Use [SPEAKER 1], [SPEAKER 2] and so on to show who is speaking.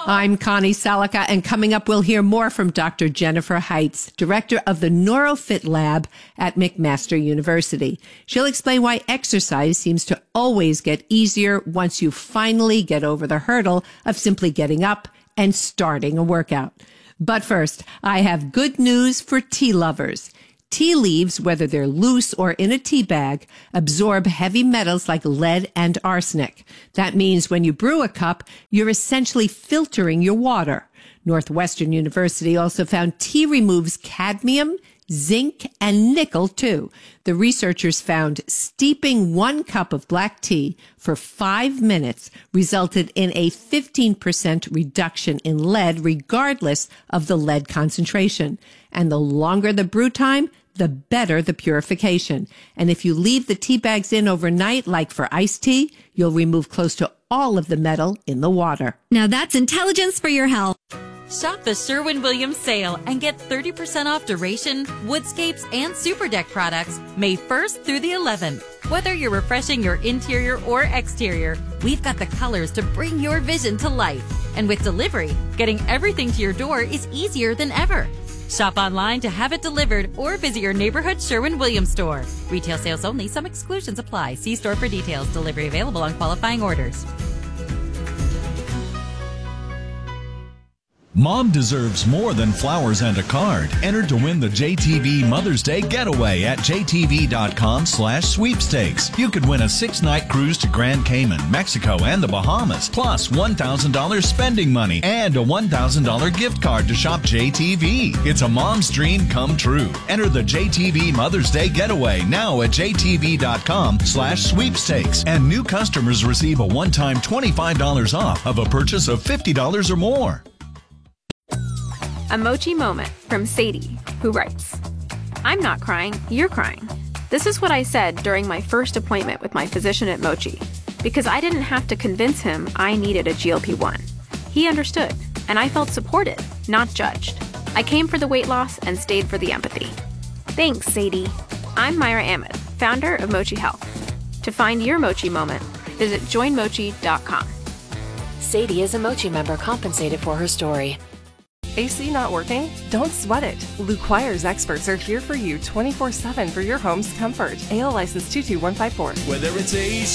[SPEAKER 1] I'm Connie Salica, and coming up, we'll hear more from Dr. Jennifer Heitz, director of the NeuroFit Lab at McMaster University. She'll explain why exercise seems to always get easier once you finally get over the hurdle of simply getting up and starting a workout. But first, I have good news for tea lovers. Tea leaves, whether they're loose or in a tea bag, absorb heavy metals like lead and arsenic. That means when you brew a cup, you're essentially filtering your water. Northwestern University also found tea removes cadmium, zinc, and nickel, too. The researchers found steeping 1 cup of black tea for 5 minutes resulted in a 15% reduction in lead, regardless of the lead concentration. And the longer the brew time, the better the purification. And if you leave the tea bags in overnight, like for iced tea, you'll remove close to all of the metal in the water.
[SPEAKER 2] Now that's intelligence for your health.
[SPEAKER 3] Shop the Sherwin-Williams sale and get 30% off Duration, Woodscapes, and Super Deck products May 1st through the 11th. Whether you're refreshing your interior or exterior, we've got the colors to bring your vision to life. And with delivery, getting everything to your door is easier than ever. Shop online to have it delivered or visit your neighborhood Sherwin-Williams store. Retail sales only. Some exclusions apply. See store for details. Delivery available on qualifying orders.
[SPEAKER 4] Mom deserves more than flowers and a card. Enter to win the JTV Mother's Day Getaway at jtv.com/sweepstakes. You could win a 6-night cruise to Grand Cayman, Mexico, and the Bahamas, plus $1,000 spending money and a $1,000 gift card to shop JTV. It's a mom's dream come true. Enter the JTV Mother's Day Getaway now at jtv.com/sweepstakes. And new customers receive a one-time $25 off of a purchase of $50 or more.
[SPEAKER 5] A Mochi moment from Sadie, who writes, I'm not crying, you're crying. This is what I said during my first appointment with my physician at Mochi, because I didn't have to convince him I needed a GLP-1. He understood, and I felt supported, not judged. I came for the weight loss and stayed for the empathy. Thanks, Sadie. I'm Myra Ahmed, founder of Mochi Health. To find your Mochi moment, visit joinmochi.com.
[SPEAKER 6] Sadie is a Mochi member compensated for her story.
[SPEAKER 7] AC not working? Don't sweat it. Luquire's experts are here for you 24/7 for your home's comfort. AL license 22154.
[SPEAKER 8] Whether it's AC